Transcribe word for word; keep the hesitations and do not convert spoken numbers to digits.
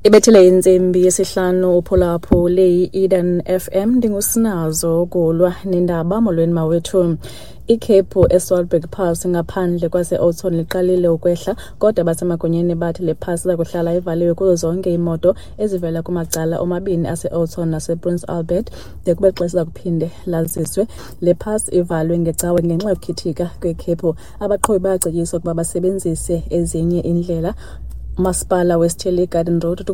Ibethele insimbi yesihlanu uphulapho le Eden F M ndingusinazo kulwa nendaba molweni mawethu. Ikhephu eSwalbrook Pass ngaphandle kwase-Oudtshoorn liqalile ukwehla kodwa basemagunyeni bathi le pass zakuhlala ivaliwe kuzo zonke imoto ezivela kumacala omabini ase-Oudtshoorn nase-Prince Albert de kube xesha kuphinde laziswe. Le pass ivalwe ngecawe ngenxa yokukhithika kwekhephu. Abaqhubi bayacetyiswa ukuba basebenzise ezinye indlela. Masipala West Hill Garden Road